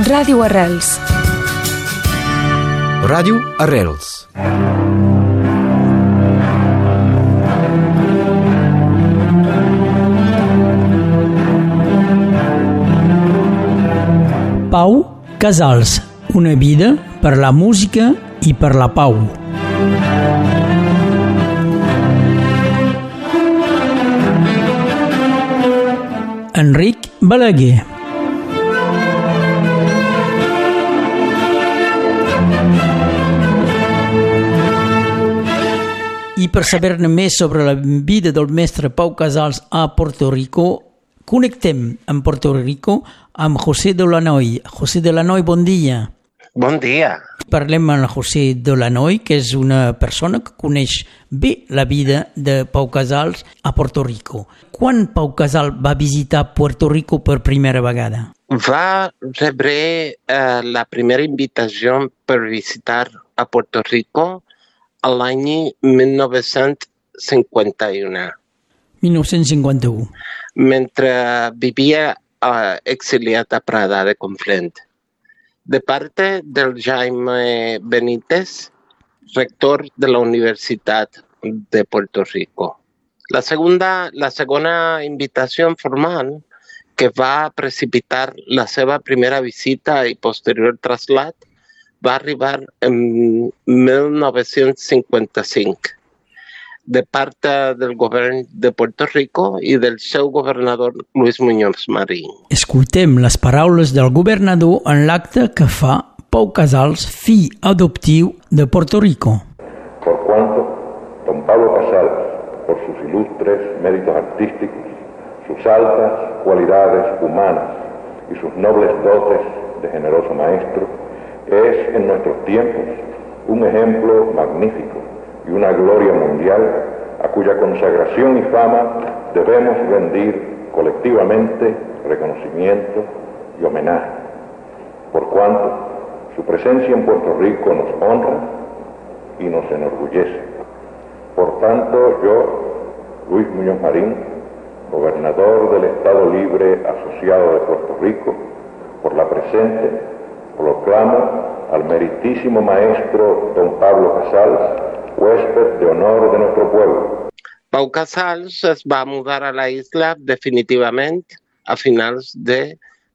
Ràdio Arrels. Ràdio Arrels. Pau Casals, una vida per la música i per la pau. Enric Balaguer. I per saber-ne més sobre la vida del mestre Pau Casals a Puerto Rico, connectem amb Puerto Rico amb José Delanoy. José Delanoy, bon dia. Bon dia. Parlem amb José Delanoy, que és una persona que coneix bé la vida de Pau Casals a Puerto Rico. Quan Pau Casals va visitar Puerto Rico per primera vegada? Va rebre la primera invitació per visitar a Puerto Rico a l'any 1951. 1951. Mentre vivia exiliat a Prada de Conflent. De parte del Jaime Benítez, rector de la Universitat de Puerto Rico. La segona invitació formal que va precipitar la seva primera visita i posterior trasllat va arribar en 1955 de part del govern de Puerto Rico i del seu governador Luis Muñoz Marín. Escoltem les paraules del governador en l'acte que fa Pau Casals, fill adoptiu de Puerto Rico. Por cuanto don Pablo Casals, por sus ilustres méritos artísticos, sus altas cualidades humanas y sus nobles dotes de generoso maestro, es en nuestros tiempos un ejemplo magnífico y una gloria mundial a cuya consagración y fama debemos rendir colectivamente reconocimiento y homenaje, por cuanto su presencia en Puerto Rico nos honra y nos enorgullece. Por tanto, yo, Luis Muñoz Marín, gobernador del Estado Libre Asociado de Puerto Rico, por la presente, proclamo al meritísimo maestro don Pablo Casals, huésped de honor de nuestro pueblo. Pau Casals es va mudar a la isla definitivament a finals de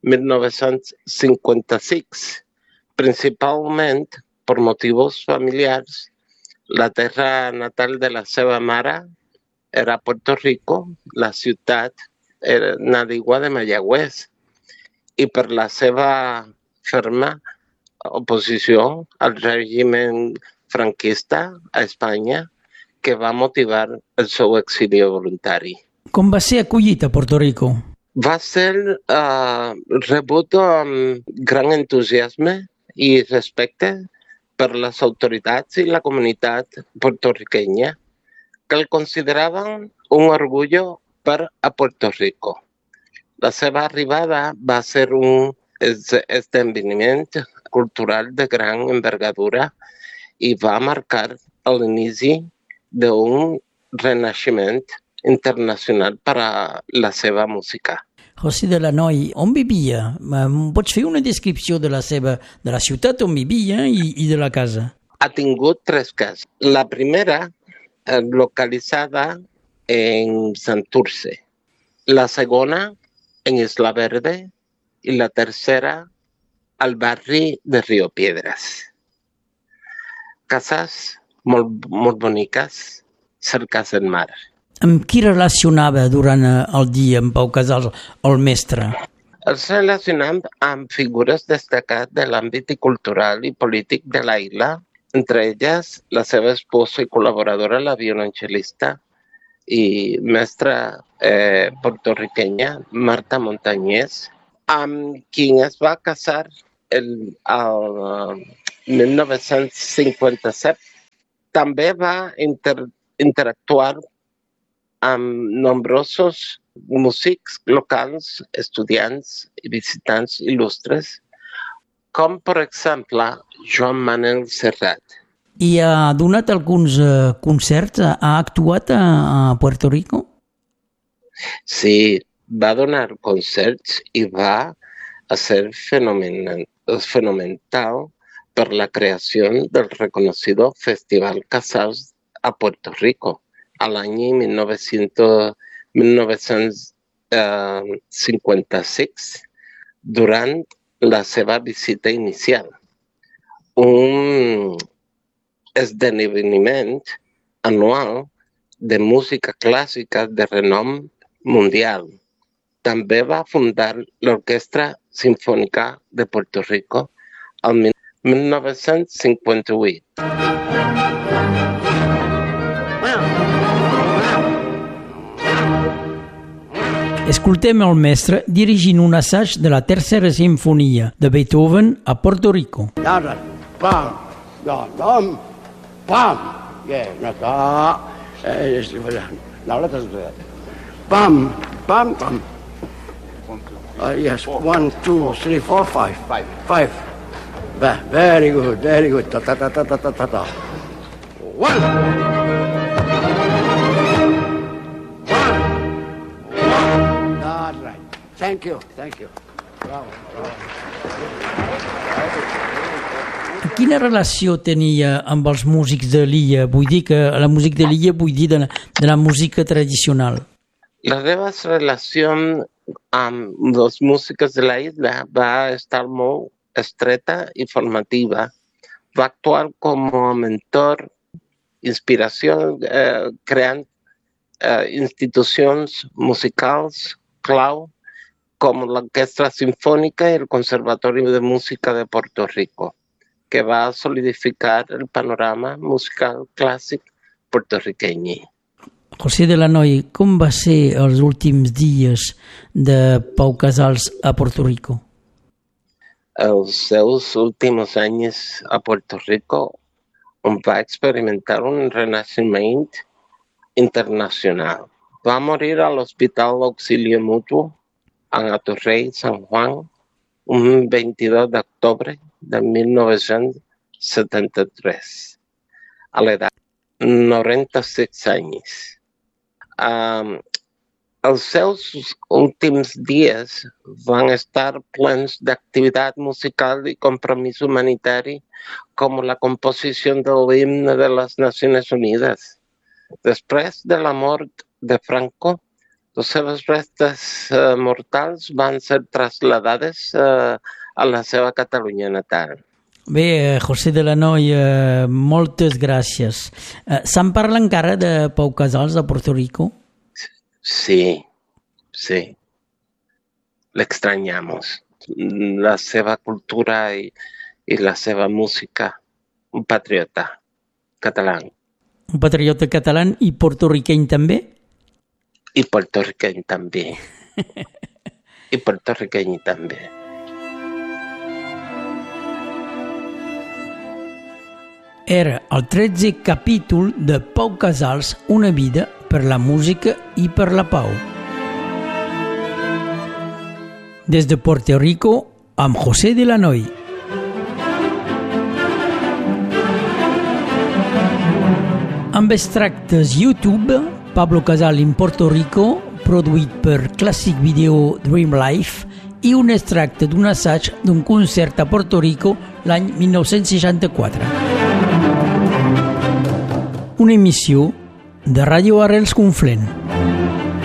1956, principalment per motius familiars. La terra natal de la seva mare era Puerto Rico, la ciutat era nadigua de Mayagüez, i per la seva ferma oposició al règim franquista a Espanya, que va motivar el seu exili voluntari. Com va ser acollit a Puerto Rico? Va ser rebut amb gran entusiasme i respecte per les autoritats i la comunitat puertorriquenya, que el consideraven un orgullo per a Puerto Rico. La seva arribada va ser un esdeveniment cultural de gran envergadura i va marcar l'inici d'un renaixement internacional per a la seva música. José Delanoy, on vivia? Pots fer una descripció de la ciutat on vivia i de la casa? Ha tingut tres cases. La primera, localitzada en Santurce. La segona, en Isla Verde. I la tercera, al barri de Río Piedras. Cases molt boniques, cercas del mar. Amb qui relacionava durant el dia en Pau Casals, el mestre? Els relacionam amb figures destacades de l'àmbit cultural i polític de la isla, entre elles la seva esposa i col·laboradora, la violoncel·lista i mestra puertorriquenya, Marta Montañez, amb qui es va casar el 1957. També va interactuar amb nombrosos músics locals, estudiants i visitants il·lustres, com per exemple Joan Manel Serrat. I ha donat alguns concerts? Ha actuat a Puerto Rico? Sí, va donar concerts i va a ser fenomenal por la creación del reconocido Festival Casals a Puerto Rico al año 1956, durant la seva visita inicial. Un esdeveniment anual de música clàssica de renom mundial. També va fundar l'Orquestra Sinfònica de Puerto Rico al 1958. Escoltem el mestre dirigint un assaig de la tercera sinfonia de Beethoven a Puerto Rico. Pam, pam, pam. Yeah, now let us do that. Pam, pam, pam. Yes, 1, 2, 3, 4, 5. 5. Very good, very good. Ta ta ta ta ta ta ta. 1. That's right. Thank you. Bravo. Quina relació tenia amb els músics de l'illa? Vull dir que la música de l'illa, vull dir de la música tradicional. La seva relació amb els músics de la isla va estar molt estreta i formativa. Va actuar com a mentor, inspiració, creant institucions musicals clau com l'Orquestra Sinfònica i el Conservatori de Música de Puerto Rico, que va solidificar el panorama musical clàssic puertorriqueny. José Delanoy, com va ser els últims dies de Pau Casals a Puerto Rico? Els seus últims anys a Puerto Rico on va experimentar un renaixement internacional. Va morir a l'Hospital Auxilio Mutuo en Atorrey, San Juan, un 22 d'octubre de 1973, a l'edat de 96 anys. Els seus últims dies van estar plens d'activitat musical i compromís humanitari com la composició de l'himne de les Nacions Unides. Després de la mort de Franco, les seves restes mortals van ser traslladades a la seva Catalunya natal. Bé, José Delanoy, moltes gràcies. Se'n parla encara de Pau Casals a Puerto Rico? Sí. L'extrañamos. La seva cultura i la seva música. Un patriota català. Un patriota català i portorriqueny també? I portorriqueny també. Era el 13è capítol de Pau Casals, una vida per la música i per la pau. Des de Puerto Rico, amb José Delanoy. Amb extractes YouTube, Pablo Casals in Puerto Rico, produït per Classic Video Dream Life, i un extracte d'un assaig d'un concert a Puerto Rico l'any 1964. Una emissió de Ràdio Arrels Conflent.